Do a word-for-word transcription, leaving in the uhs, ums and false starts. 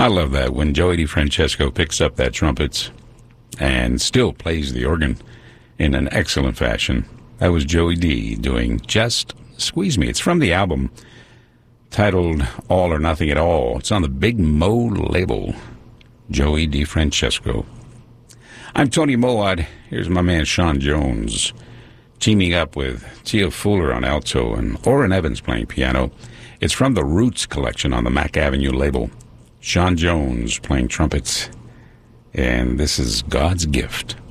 I love that when Joey DeFrancesco picks up that trumpets and still plays the organ in an excellent fashion. That was Joey D doing Just Squeeze Me. It's from the album titled All or Nothing at All. It's on the Big Mo label. Joey DeFrancesco. I'm Tony Moad. Here's my man Sean Jones teaming up with Tia Fuller on alto and Orrin Evans playing piano. It's from the Roots collection on the Mack Avenue label. Sean Jones playing trumpets. And this is God's Gift.